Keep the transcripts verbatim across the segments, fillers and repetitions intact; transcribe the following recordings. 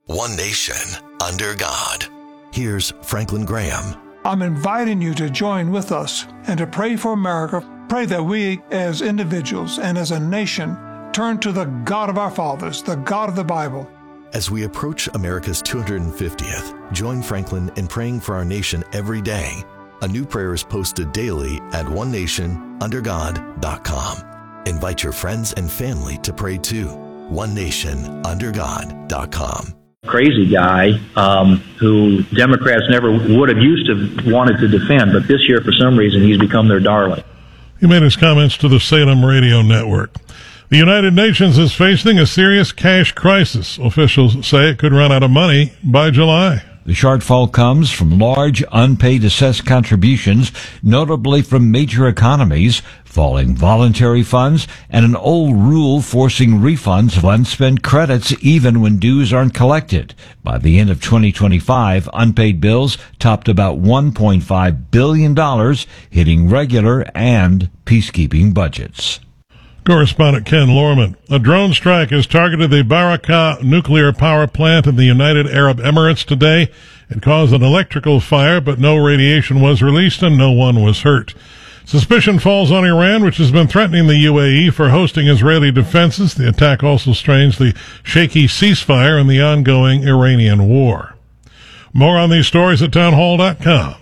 One nation, under God. Here's Franklin Graham. I'm inviting you to join with us and to pray for America. Pray that we, as individuals and as a nation, turn to the God of our fathers, the God of the Bible. As we approach America's two hundred fiftieth, join Franklin in praying for our nation every day. A new prayer is posted daily at one nation under god dot com. Invite your friends and family to pray too. one nation under god dot com. Crazy guy um, who Democrats never would have used to wanted to defend, but this year, for some reason, he's become their darling. He made his comments to the Salem Radio Network. The United Nations is facing a serious cash crisis. Officials say it could run out of money by July. The shortfall comes from large unpaid assessed contributions, notably from major economies, falling voluntary funds, and an old rule forcing refunds of unspent credits even when dues aren't collected. By the end of twenty twenty-five, unpaid bills topped about one point five billion dollars, hitting regular and peacekeeping budgets. Correspondent Ken Lorman. A drone strike has targeted the Barakah nuclear power plant in the United Arab Emirates today. It caused an electrical fire, but no radiation was released and no one was hurt. Suspicion falls on Iran, which has been threatening the U A E for hosting Israeli defenses. The attack also strains the shaky ceasefire in the ongoing Iranian war. More on these stories at townhall dot com.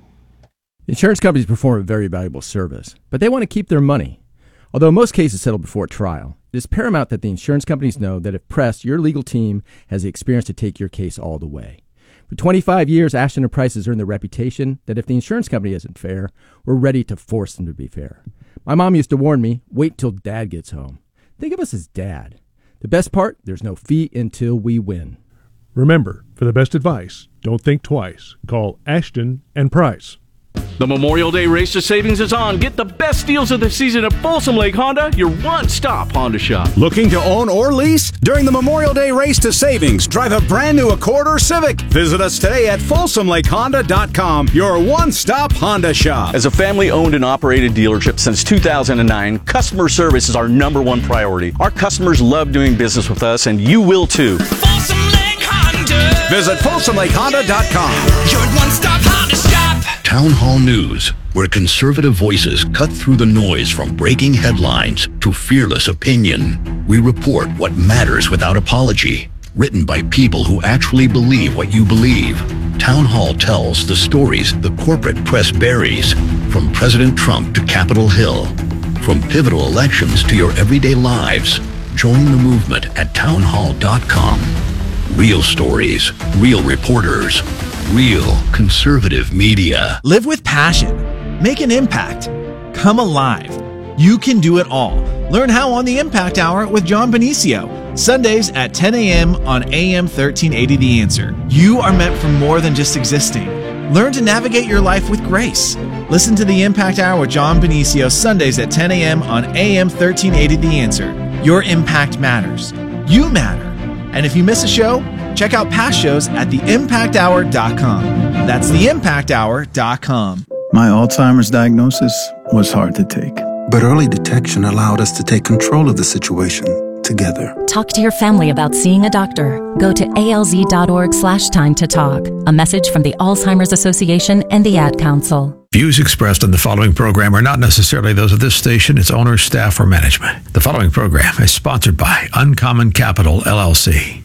Insurance companies perform a very valuable service, but they want to keep their money. Although most cases settle before trial, it is paramount that the insurance companies know that if pressed, your legal team has the experience to take your case all the way. For twenty-five years, Ashton and Price has earned the reputation that if the insurance company isn't fair, we're ready to force them to be fair. My mom used to warn me, wait till Dad gets home. Think of us as Dad. The best part, there's no fee until we win. Remember, for the best advice, don't think twice. Call Ashton and Price. The Memorial Day Race to Savings is on. Get the best deals of the season at Folsom Lake Honda, your one-stop Honda shop. Looking to own or lease? During the Memorial Day Race to Savings, drive a brand new Accord or Civic. Visit us today at folsom lake honda dot com, your one-stop Honda shop. As a family-owned and operated dealership since two thousand nine, customer service is our number one priority. Our customers love doing business with us, and you will too. Folsom Lake Honda. Visit folsom lake honda dot com. Your one-stop Honda shop. Town Hall News, where conservative voices cut through the noise from breaking headlines to fearless opinion. We report what matters without apology, written by people who actually believe what you believe. Town Hall tells the stories the corporate press buries, from President Trump to Capitol Hill, from pivotal elections to your everyday lives. Join the movement at town hall dot com. Real stories, real reporters, real conservative media. Live with passion. Make an impact. Come alive. You can do it all. Learn how on the Impact Hour with John Benicio. Sundays at ten a.m. on A M thirteen eighty The Answer. You are meant for more than just existing. Learn to navigate your life with grace. Listen to the Impact Hour with John Benicio Sundays at ten a.m. on A M thirteen eighty The Answer. Your impact matters. You matter. And if you miss a show, check out past shows at the impact hour dot com. That's the impact hour dot com. My Alzheimer's diagnosis was hard to take. But early detection allowed us to take control of the situation together. Talk to your family about seeing a doctor. Go to alz.org slash time to talk. A message from the Alzheimer's Association and the Ad Council. Views expressed in the following program are not necessarily those of this station, its owners, staff, or management. The following program is sponsored by Uncommon Capital, L L C.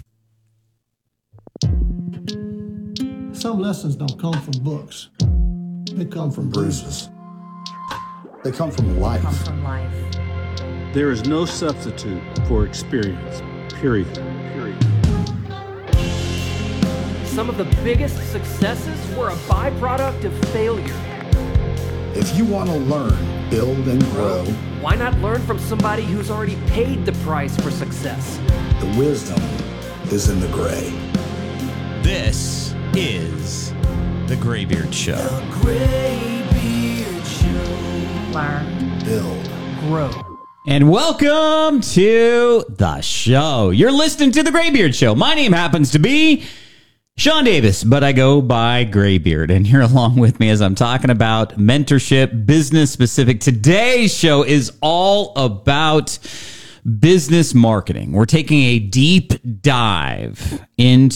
Some lessons don't come from books. They come from bruises. They come from life. Come from life. There is no substitute for experience, period. Period. Some of the biggest successes were a byproduct of failure. If you want to learn, build, and grow, why not learn from somebody who's already paid the price for success? The wisdom is in the gray. This is The Graybeard Show. The Graybeard Show. Learn. Build. Grow. And welcome to the show. You're listening to The Graybeard Show. My name happens to be Sean Davis, but I go by Graybeard, and you're along with me as I'm talking about mentorship, business specific. Today's show is all about business marketing. We're taking a deep dive into